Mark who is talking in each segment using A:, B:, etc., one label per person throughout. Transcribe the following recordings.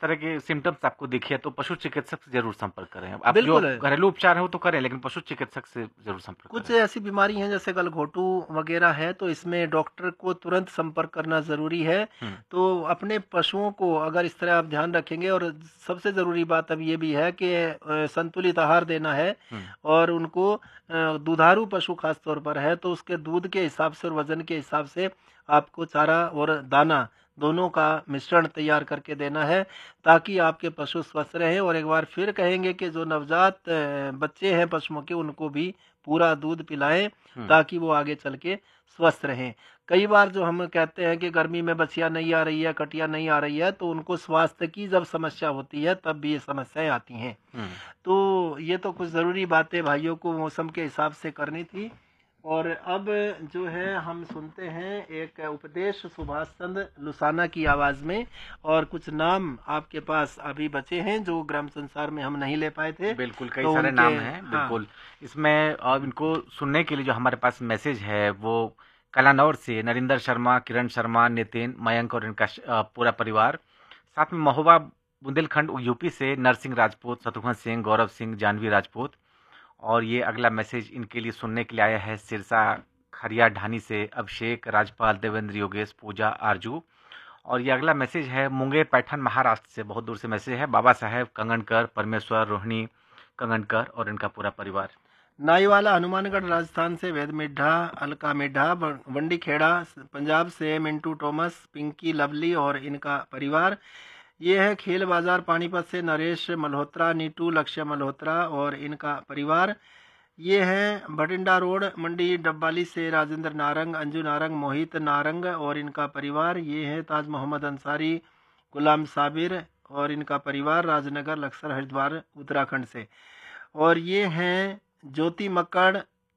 A: तरह के सिम्टम्स आपको दिखे तो पशु चिकित्सक से जरूर संपर्क करें। आप जो
B: बिल्कुल है।
A: घरेलू उपचार है वो तो करें, लेकिन पशु चिकित्सक से जरूर संपर्क
B: कुछ
A: करें।
B: ऐसी बीमारी हैं जैसे गलघोटू वगैरह है, तो इसमें डॉक्टर को तुरंत संपर्क करना ज़रूरी है।
A: हम्म।
B: तो अपने पशुओं को अगर इस तरह आप ध्यान रखेंगे, और सबसे ज़रूरी बात अब ये भी है कि संतुलित आहार देना है।
A: हम्म।
B: और उनको दुधारू पशु खास तौर पर है तो उसके दूध के हिसाब से और वज़न के हिसाब से आपको चारा और दाना दोनों का मिश्रण तैयार करके देना है, ताकि आपके पशु स्वस्थ रहें। और एक बार फिर कहेंगे कि जो नवजात बच्चे हैं पशुओं के, उनको भी पूरा दूध पिलाएं,
A: हम्म।
B: ताकि वो आगे चल के स्वस्थ रहें। कई बार जो हम कहते हैं कि गर्मी में बछिया नहीं आ रही है, कटिया नहीं आ रही है, तो उनको स्वास्थ्य की जब समस्या होती है तब भी ये समस्याएं आती हैं।
A: हम्म।
B: तो ये तो कुछ ज़रूरी बातें भाइयों को मौसम के हिसाब से करनी थी। और अब जो है हम सुनते हैं एक उपदेश सुभाष चंद्र लुसाना की आवाज़ में। और कुछ नाम आपके पास अभी बचे हैं जो ग्राम संसार में हम नहीं ले पाए थे,
A: बिल्कुल, कई
B: तो
A: सारे
B: उनके।
A: नाम हैं,
B: हाँ।
A: बिल्कुल। इसमें अब इनको सुनने के लिए जो हमारे पास मैसेज है वो कलानौर से नरिंदर शर्मा, किरण शर्मा, नितिन, मयंक और इनका पूरा परिवार। साथ में महोबा बुंदेलखंड यूपी से नरसिंह राजपूत, शत्रुघ्न सिंह, गौरव सिंह, जानवी राजपूत। और ये अगला मैसेज इनके लिए सुनने के लिए आया है सिरसा खरिया ढानी से अभिषेक, राजपाल, देवेंद्र, योगेश, पूजा, आरजू। और ये अगला मैसेज है मुंगेर पैठन महाराष्ट्र से, बहुत दूर से मैसेज है, बाबा साहेब कंगनकर, परमेश्वर, रोहिणी कंगनकर और इनका पूरा परिवार।
B: नाईवाला हनुमानगढ़ राजस्थान से वेद मिड्ढा, अलका मिड्ढा, वंडी खेड़ा पंजाब से मिंटू टॉमस, पिंकी लवली और इनका परिवार। ये है खेल बाजार पानीपत से नरेश मल्होत्रा, नीटू लक्ष्य मल्होत्रा और इनका परिवार। ये है भटिंडा रोड मंडी डब्बाली से राजेंद्र नारंग, अंजू नारंग, मोहित नारंग और इनका परिवार। ये है ताज मोहम्मद अंसारी, गुलाम साबिर और इनका परिवार, राजनगर लक्सर हरिद्वार उत्तराखंड से। और ये हैं ज्योति मक्कड़,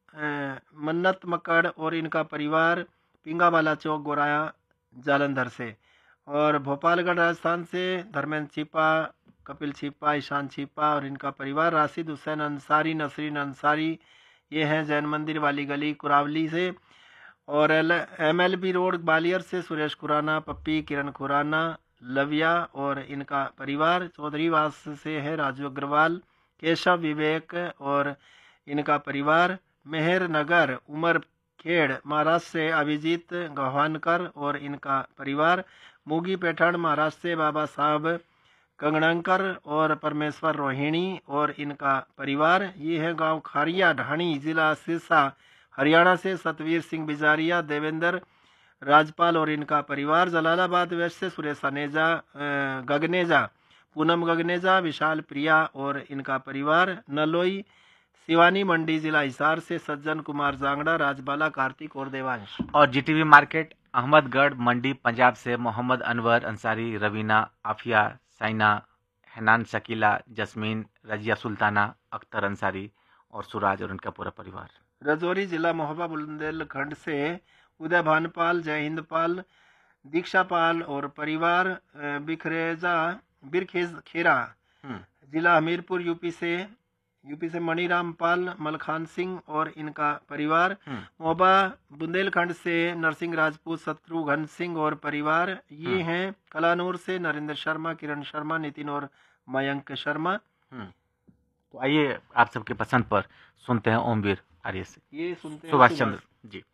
B: मन्नत मक्कड़ और इनका परिवार, पिंगावाला चौक गोराया जालंधर से। और भोपालगढ़ राजस्थान से धर्मेंद्र छिपा, कपिल छिपा, ईशान छिपा और इनका परिवार, राशिद हुसैन अंसारी, नसरीन अंसारी। ये हैं जैन मंदिर वाली गली कुरावली से। और MLB रोड ग्वालियर से सुरेश खुराना, पप्पी, किरण खुराना, लविया और इनका परिवार। चौधरीवास से है राजू अग्रवाल, केशव विवेक और इनका परिवार। मेहर नगर उमर खेड़ महाराष्ट्र से अभिजीत गव्हानकर और इनका परिवार। मूगी पैठान महाराष्ट्र से बाबा साहब कंगणकर और परमेश्वर रोहिणी और इनका परिवार। ये है गांव खारिया ढाणी जिला सिरसा हरियाणा से सतवीर सिंह बिजारिया, देवेंद्र राजपाल और इनका परिवार। जलालाबाद वेस्ट से सुरेश अनेजा, गगनेजा, पूनम गगनेजा, विशाल प्रिया और इनका परिवार। नलोई सिवानी मंडी जिला हिसार से सज्जन कुमार जांगड़ा, राजबाला कार्तिक और देवांश।
A: और जीटीवी मार्केट अहमदगढ़ मंडी पंजाब से मोहम्मद अनवर अंसारी, रवीना, आफिया, साइना, हैनान शकीला, जस्मीन, रजिया सुल्ताना, अख्तर अंसारी और सूरज और इनका पूरा परिवार।
B: रजौरी जिला महोबा बुंदेलखंड से उदय भानपाल, जय हिंद पाल, दीक्षा पाल और परिवार। बिखरेजा बिरखेज खेरा जिला हमीरपुर यूपी से मणिराम पाल, मलखान सिंह और इनका परिवार। मोहबा बुंदेलखंड से नरसिंह राजपूत, शत्रुघ्न सिंह और परिवार। ये हैं कलानूर से नरेंद्र शर्मा, किरण शर्मा, नितिन और मयंक शर्मा।
A: तो आइए आप सबके पसंद पर सुनते हैं ओमवीर आर्य से
B: ये सुनते हैं
A: सुभाष चंद्र जी।